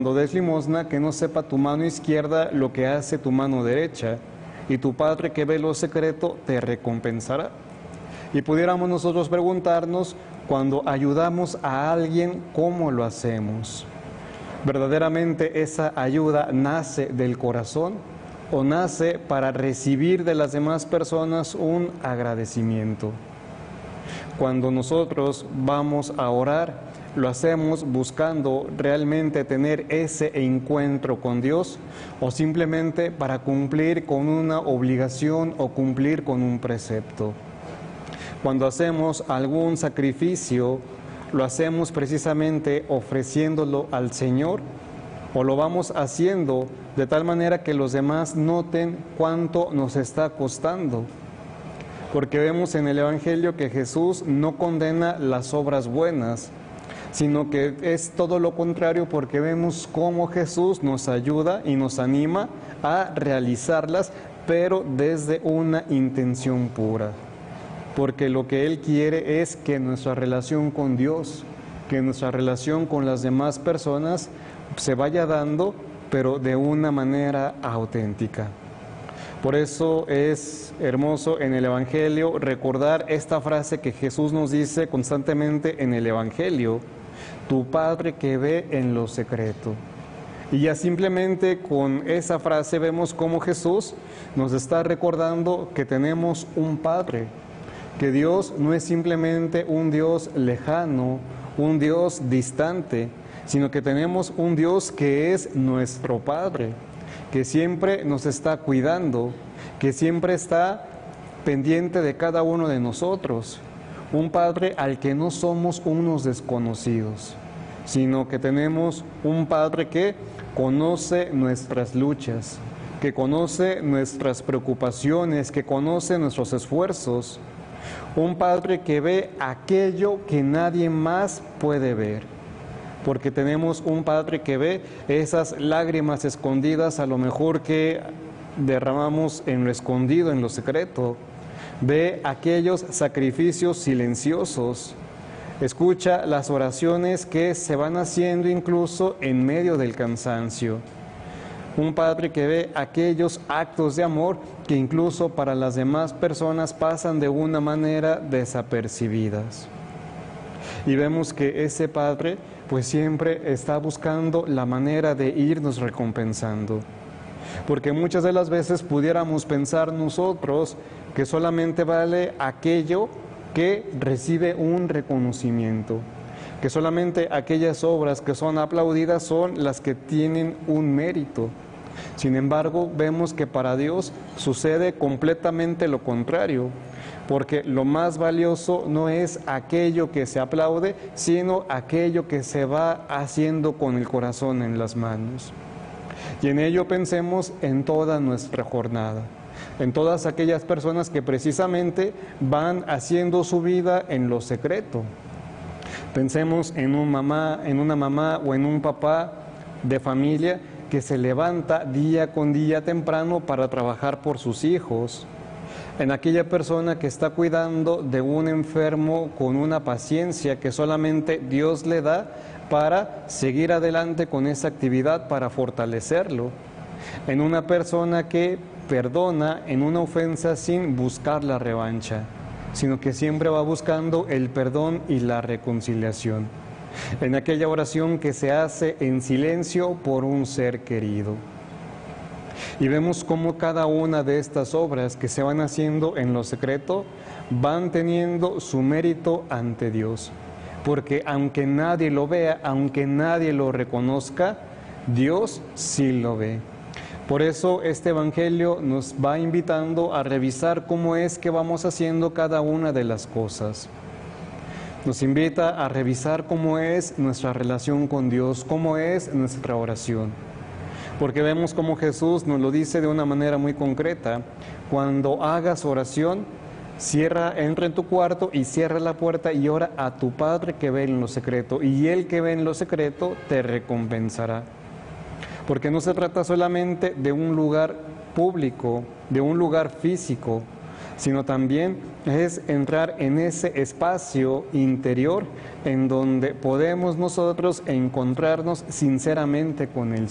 Cuando des limosna, que no sepa tu mano izquierda lo que hace tu mano derecha, y tu Padre que ve lo secreto te recompensará. Y pudiéramos nosotros preguntarnos, cuando ayudamos a alguien, ¿cómo lo hacemos? ¿Verdaderamente esa ayuda nace del corazón o nace para recibir de las demás personas un agradecimiento? Cuando nosotros vamos a orar, ¿lo hacemos buscando realmente tener ese encuentro con Dios o simplemente para cumplir con una obligación o cumplir con un precepto? Cuando hacemos algún sacrificio, ¿lo hacemos precisamente ofreciéndolo al Señor o lo vamos haciendo de tal manera que los demás noten cuánto nos está costando? Porque vemos en el Evangelio que Jesús no condena las obras buenas, sino que es todo lo contrario, porque vemos cómo Jesús nos ayuda y nos anima a realizarlas, pero desde una intención pura. Porque lo que Él quiere es que nuestra relación con Dios, que nuestra relación con las demás personas se vaya dando, pero de una manera auténtica. Por eso es hermoso en el Evangelio recordar esta frase que Jesús nos dice constantemente en el Evangelio: tu Padre que ve en lo secreto. Y ya simplemente con esa frase vemos cómo Jesús nos está recordando que tenemos un Padre, que Dios no es simplemente un Dios lejano, un Dios distante, sino que tenemos un Dios que es nuestro Padre, que siempre nos está cuidando, que siempre está pendiente de cada uno de nosotros. Un Padre al que no somos unos desconocidos, sino que tenemos un Padre que conoce nuestras luchas, que conoce nuestras preocupaciones, que conoce nuestros esfuerzos. Un Padre que ve aquello que nadie más puede ver. Porque tenemos un Padre que ve esas lágrimas escondidas, a lo mejor que derramamos en lo escondido, en lo secreto. Ve aquellos sacrificios silenciosos. Escucha las oraciones que se van haciendo incluso en medio del cansancio. Un Padre que ve aquellos actos de amor que incluso para las demás personas pasan de una manera desapercibidas. Y vemos que ese Padre pues siempre está buscando la manera de irnos recompensando. Porque muchas de las veces pudiéramos pensar nosotros que solamente vale aquello que recibe un reconocimiento, que solamente aquellas obras que son aplaudidas son las que tienen un mérito. Sin embargo, vemos que para Dios sucede completamente lo contrario, porque lo más valioso no es aquello que se aplaude, sino aquello que se va haciendo con el corazón en las manos. Y en ello pensemos en toda nuestra jornada, en todas aquellas personas que precisamente van haciendo su vida en lo secreto. Pensemos en una mamá o en un papá de familia que se levanta día con día temprano para trabajar por sus hijos, en aquella persona que está cuidando de un enfermo con una paciencia que solamente Dios le da para seguir adelante con esa actividad, para fortalecerlo, en una persona que perdona en una ofensa sin buscar la revancha, sino que siempre va buscando el perdón y la reconciliación, en aquella oración que se hace en silencio por un ser querido. Y vemos cómo cada una de estas obras que se van haciendo en lo secreto van teniendo su mérito ante Dios. Porque aunque nadie lo vea, aunque nadie lo reconozca, Dios sí lo ve. Por eso este Evangelio nos va invitando a revisar cómo es que vamos haciendo cada una de las cosas. Nos invita a revisar cómo es nuestra relación con Dios, cómo es nuestra oración. Porque vemos cómo Jesús nos lo dice de una manera muy concreta: cuando hagas oración, entra en tu cuarto y cierra la puerta y ora a tu Padre que ve en lo secreto, y Él que ve en lo secreto te recompensará. Porque no se trata solamente de un lugar público, de un lugar físico, sino también es entrar en ese espacio interior en donde podemos nosotros encontrarnos sinceramente con el